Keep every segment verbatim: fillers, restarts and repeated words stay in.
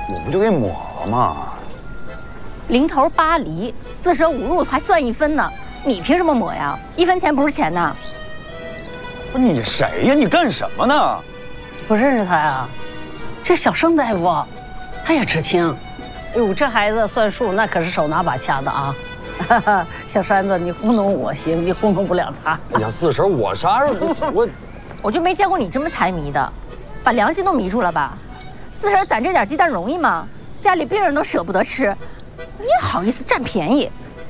我不就给抹了吗？ 零头八厘，四舍五入还算一分呢，你凭什么抹呀？一分钱不是钱呐！ 不是你谁呀？你干什么呢？ 不认识他呀？这小盛大夫，他也知情。哎呦，这孩子算数那可是手拿把掐的啊！哈哈，小栓子，你糊弄我行，你糊弄不了他。 哎呀，四婶，我啥时候我我就没见过你这么财迷的，把良心都迷住了吧？四婶攒这点鸡蛋容易吗？家里病人都舍不得吃，你也好意思占便宜？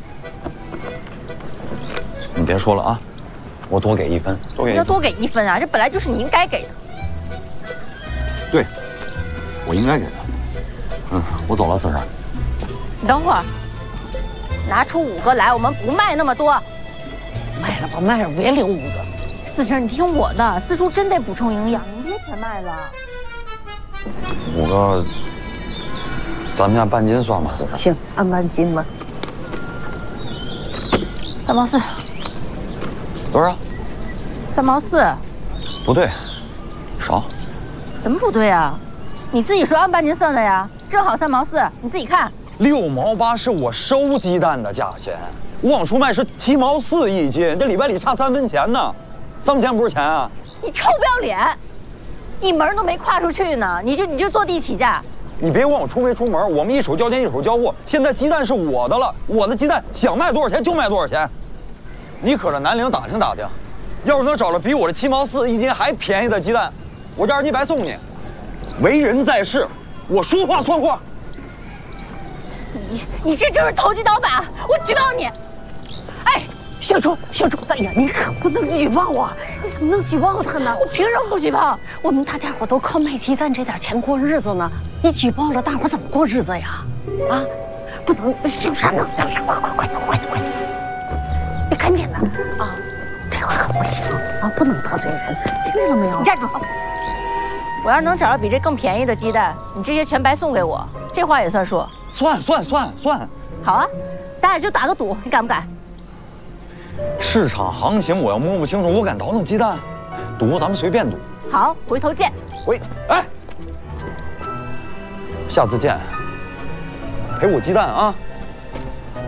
你别说了啊，我多给一分，多给一分。 要多给一分啊！这本来就是你应该给的。 对，我应该给的。嗯，我走了，四婶。 你等会儿，拿出五个来，我们不卖那么多。 卖了吧，卖了，别留五个。 四婶，你听我的，四叔真得补充营养，你别全卖了。 五个，咱们家半斤算吧，四婶。 行，按半斤吧。 三毛四。 多少？ 三毛四。 不对，少。 怎么不对啊？你自己说按半斤算的呀，正好三毛四，你自己看。 六毛八是我收鸡蛋的价钱，我往出卖是七毛四一斤，这里边里差三分钱呢，三分钱不是钱啊！ 你臭不要脸，一门都没跨出去呢，你就你就坐地起价。 你别管我出没出门，我们一手交钱一手交货。现在鸡蛋是我的了，我的鸡蛋想卖多少钱就卖多少钱。你可着南陵打听打听，要是能找着比我这七毛四一斤还便宜的鸡蛋，我这二斤白送你。为人在世，我说话算话。 你你这就是投机倒把，我举报你！ 哎，小周，小周，哎呀，你可不能举报我！你怎么能举报他呢？ 我凭什么不举报？ 我们大家伙都靠卖鸡蛋这点钱过日子呢，你举报了，大伙怎么过日子呀？啊，不能，小山呢？快快快快走，快走，快走！你赶紧的啊！这回可不行啊，不能得罪人，听见了没有？ 你站住！我要是能找到比这更便宜的鸡蛋，你这些全白送给我，这话也算数。 算算算算， 好啊，咱俩就打个赌，你敢不敢？ 市场行情我要摸不清楚，我敢倒腾鸡蛋？赌咱们随便赌。 好，回头见。 回，哎，下次见。赔我鸡蛋啊！